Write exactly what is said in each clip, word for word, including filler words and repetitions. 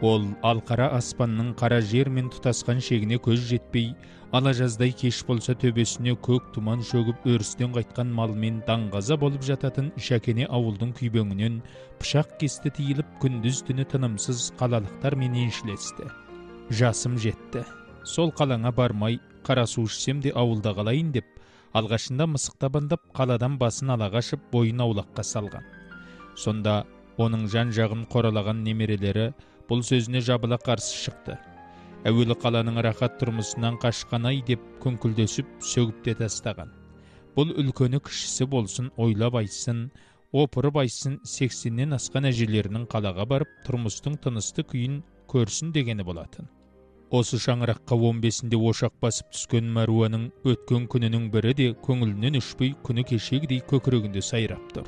Ол алқара аспанның қара жермен тұтасқан шегіне көз жетпей, ала жаздай кеш болса төбесіне көк тұман шөгіп өрістен қайтқан малмен даңғаза болып жататын Шәкене ауылдың күйбеңінен пышақ кесті тиіліп күндіз түні тынымсыз қалалықтар мен еншілесті. Жасым жетті. Сол қалаңа бармай, қара су ішсем де ауылда қалайын деп, алғашында мысық табандап қаладан басын ала қашып бойын аулаққа салған. Сонда оның жан жағын қоралаған немерелері бұл сөзіне жабыла қарсы шықты. Әуелі қаланың рахат тұрмысынан қашқанай деп күңкілдесіп, сөгіп те тастаған. Бұл үлкені кішісі болсын, ойлап айтсын, опырып айтсын, сексеннен асқан әжелерінің қалаға барып, тұрмыстың тынысты күйін көрсін дегені болатын. Осы шаңыраққа он бесінде ошақ басып түскен Мәруаның өткен күнінің бірі де көңілінен үшпей күні кешегідей көкірегінде сайрап тұр.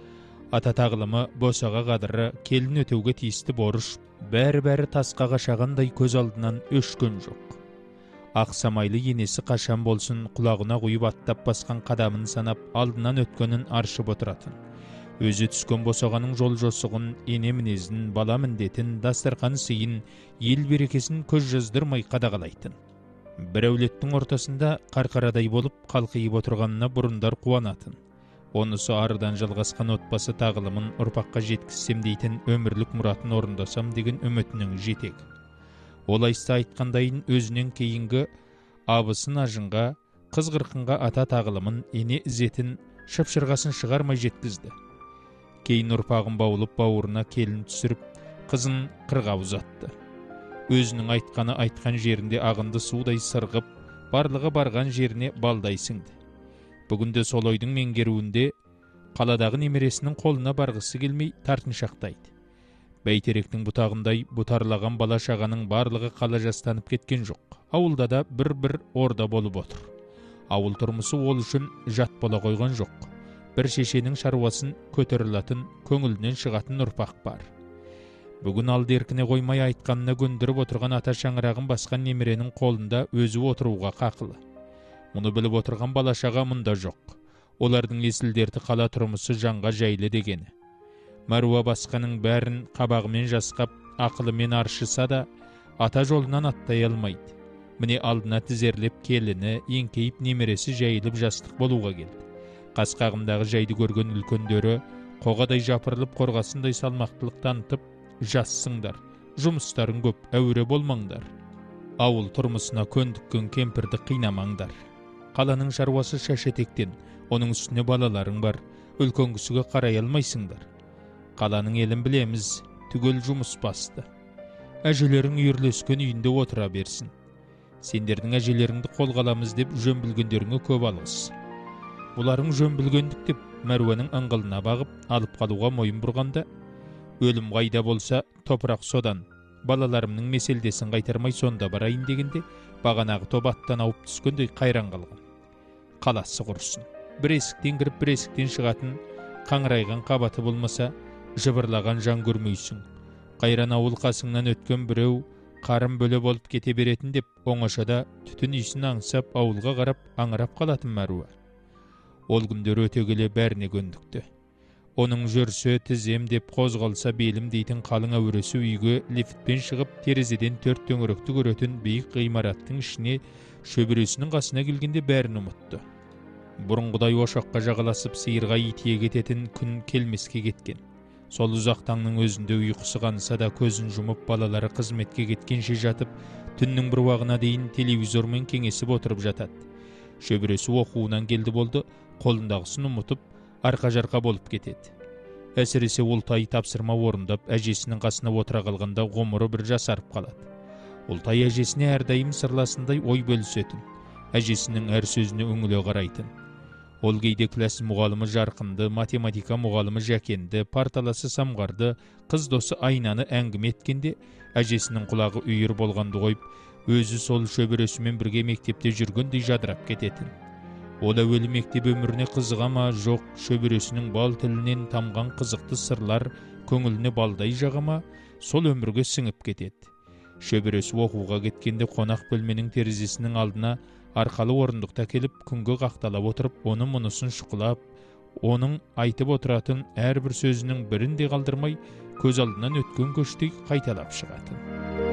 Ата тағылымы, босаға қадыры, келін өтеуге тиісті борыш, бәрі-бәрі тасқа қашағандай көз алдынан өшкен жоқ. Ақ самайлы енесі қашан болсын құлағына құйып аттап басқан қадамын санап, алдынан өткенін аршып отыратын. Өзі түскен босағаның жол жосығын, ене мінезін, бала міндетін, дастарқан сыйын, ел берекесін көз жаздырмай қадағалайтын. Бір әулеттің ортасында қарқарадай болып қалқиып отырғанына бұрындар қуанатын. Онысы арыдан жалғасқан отбасы тағылымын ұрпаққа жеткізсем дейтін өмірлік мұратын орындасам деген үмітінің жетегі. Олайста айтқандайын өзінен кейінгі абысын ажынға, қыз қырқынға ата тағылымын ене ізетін шыпшырғасын шығармай жеткізді. Кейін ұрпағын баулып бауырына келін түсіріп, қызын қырға ұзатты. Өзінің айтқаны айтқан жерінде ағынды судай сырғып, барлығы барған жеріне балдай сіңді. Бүгінде сол ойдың меңгеруінде қаладағы немересінің қолына барғысы келмей тартыншақтайды. Бәйтеректің бұтағындай бұтарлаған бала шағаның барлығы қала жастанып кеткен жоқ. Ауылда да бір-бір орда болып отыр. Ауыл тұрмысы ол үшін жат бола қойған жоқ. Бір шешенің шаруасын көтерілетін, көңілінен шығатын ұрпақ бар. Бүгін алды еркіне қоймай айтқанына көндіріп отырған ата шаңырағын басқан немеренің қолында өзі отыруға қақылы. Мұны біліп отырған балашаға мұнда жоқ. Олардың есілдерді қала тұрмысы жанға жайлы дегені. Мәруа басқаның бәрін қабағымен жасқап, ақылымен аршыса да, ата жолынан аттай алмайды. Міне алдына тізерлеп келіні, еңкейіп немересі жайылып жастық болуға келді. Қасқағымдағы жайды көрген үлкендері, қоғадай жапырылып қорғасындай салмақтылық танытып, жассыңдар, жұмыстарын көп, әуре болмаңдар. Ауыл тұрмысына көндіккен кемпірді қинамаңдар. Қаланың шаруасы шашетектен, оның үстіне балаларың бар, үлкен кісіге қарай алмайсыңдар. Қаланың елін білеміз, түгел жұмыс басты. Әжелерің үйірлескен үйінде отыра берсін. Сендердің әжелеріңді қолға аламыз деп жөн білгендеріңе көп алғыс. Бұларың жөн білгендік деп Мәруаның ыңғылына бағып, алып қалуға мойын бұрғанда, өлім қайда болса топырақ содан, балаларымның меселдесін қайтармай сонда барайын дегенде, бағанағы тобаттан ауып түскендей қайран қалған. Қаласы құрсын. Бір есіктен кіріп, бір есіктен шығатын қаңырайған қабаты болмаса, жыбырлаған жан көрмейсің. Қайран ауыл қасыңнан өткен біреу қарын бөле болып кете беретін деп, оңашада түтін иісін аңсап ауылға қарап аңырап қалатын Мәруа. Ол күндер өте келе бәріне көндікті. Оның жүрсі тізем деп қозғалса белім дейтін қалың әуресі үйге лифтпен шығып, терезеден төрт төңіректі көретін биік ғимараттың ішіне шөбересінің қасына келгенде бәрін ұмытты. Бұрынғыдай ошаққа жағаласып сиырға итие кететін күн келмеске кеткен. Сол ұзақ таңның өзінде ұйқысы қанса да көзін жұмып балалары қызметке кеткенше жатып, түннің бір уағына дейін телевизормен кеңесіп отырып жатады. Шөбересі оқуынан келді болды, қолындағысын ұмытып, арқа-жарқа болып кетеді. Әсіресе Ұлтай тапсырма орындап, әжесінің қасына отыра қалғанда ғұмыры бір жасарып қалады. Ұлтай әжесіне әрдайым сырласындай ой бөлісетін, әжесінің әр сөзіне үңіле қарайтын. Ол кейде класс мұғалімі Жарқынды, математика мұғалімі Жәкенді, парталасы Самғарды, қыз досы Айнаны әңгіме еткенде, әжесінің құлағы үйір болғанды қойып, өзі сол шөбересімен бірге мектепте жүргендей жадырап кететін. Ол әуелі мектеп өміріне қызыға ма, жоқ, шөбересінің бал тілінен тамған қызықты сырлар көңіліне балдай жаға ма, сол өмірге сіңіп кетеді. Шөбересі оқуға кеткенде қонақ бөлменің терезесінің алдына арқалы орындықта келіп, күнге қақталап отырып, оны мұнысын шұқылап, оның айтып отыратын әрбір сөзінің бірін де қалдырмай, көз алдынан өткен көштей қайталап шығатын.